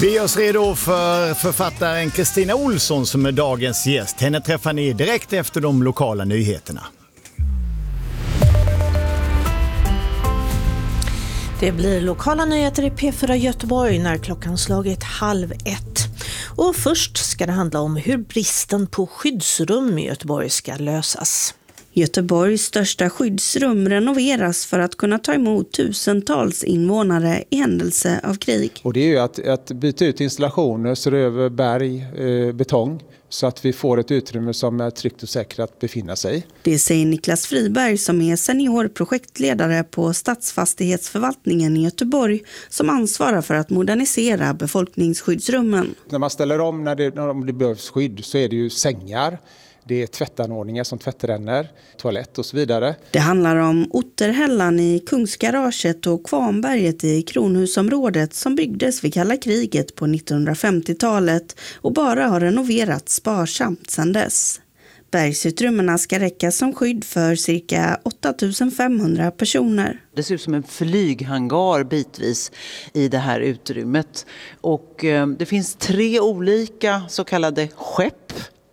Vi är oss redo för författaren Kristina Olsson som är dagens gäst. Henne träffar ni direkt efter de lokala nyheterna. Det blir lokala nyheter i P4 Göteborg när klockan slagit 12:30. Och först ska det handla om hur bristen på skyddsrum i Göteborg ska lösas. Göteborgs största skyddsrum renoveras för att kunna ta emot tusentals invånare i händelse av krig. Och det är ju att byta ut installationer, så över berg, betong, så att vi får ett utrymme som är tryggt och säkert att befinna sig i. Det säger Niklas Friberg som är senior projektledare på Stadsfastighetsförvaltningen i Göteborg som ansvarar för att modernisera befolkningsskyddsrummen. När man ställer om när det behövs skydd så är det ju sängar. Det är tvättanordningar som tvättrännor, toalett och så vidare. Det handlar om Otterhällan i Kungsgaraget och Kvarnberget i Kronhusområdet som byggdes vid kalla kriget på 1950-talet och bara har renoverats sparsamt sedan dess. Bergsutrymmena ska räcka som skydd för cirka 8500 personer. Det ser ut som en flyghangar bitvis i det här utrymmet. Och det finns 3 olika så kallade skepp.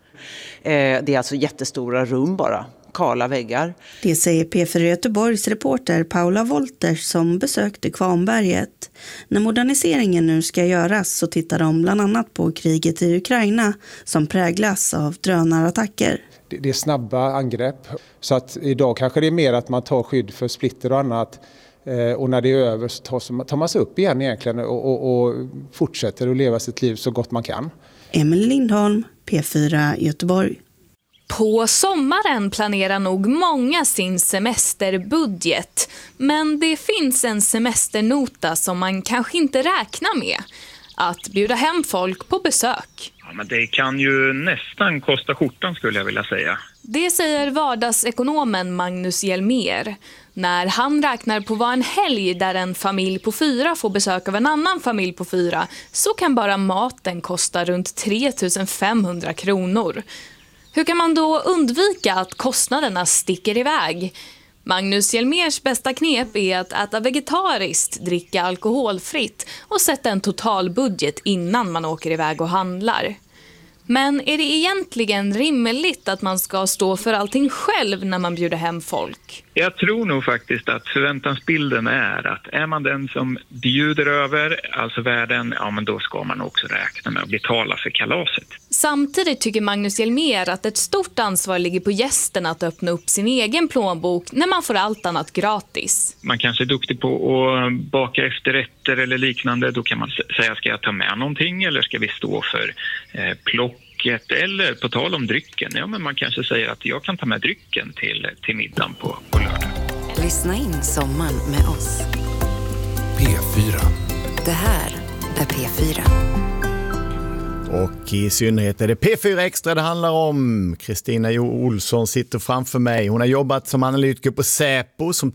Det är alltså jättestora rum bara, kala väggar. Det säger P4 Göteborgs reporter Paula Wolters som besökte Kvarnberget. När moderniseringen nu ska göras så tittar de bland annat på kriget i Ukraina som präglas av drönarattacker. Det är snabba angrepp, så att idag kanske det är mer att man tar skydd för splitter och annat. Och när det är över så tar man sig upp igen egentligen och fortsätter att leva sitt liv så gott man kan. Emil Lindholm, P4 Göteborg. På sommaren planerar nog många sin semesterbudget. Men det finns en semesternota som man kanske inte räknar med. Att bjuda hem folk på besök. Ja, men det kan ju nästan kosta skjortan skulle jag vilja säga. Det säger vardagsekonomen Magnus Hjelmér. När han räknar på vad en helg där en familj på 4 får besök av en annan familj på 4 så kan bara maten kosta runt 3 500 kronor. Hur kan man då undvika att kostnaderna sticker iväg? Magnus Hjelmérs bästa knep är att äta vegetariskt, dricka alkoholfritt och sätta en totalbudget innan man åker iväg och handlar. Men är det egentligen rimligt att man ska stå för allting själv när man bjuder hem folk? Jag tror nog faktiskt att förväntansbilden är att är man den som bjuder över, alltså värden, ja men då ska man också räkna med att betala för kalaset. Samtidigt tycker Magnus Hjelmér att ett stort ansvar ligger på gästen att öppna upp sin egen plånbok när man får allt annat gratis. Man kanske är duktig på att baka efterrätter eller liknande, då kan man säga ska jag ta med någonting eller ska vi stå för plocket eller på tal om drycken. Ja men man kanske säger att jag kan ta med drycken till middagen på lördag. Lyssna in sommaren med oss. P4. Det här är P4. Och i synnerhet är det P4 Extra det handlar om. Kristina Olsson sitter framför mig. Hon har jobbat som analytiker på Säpo, som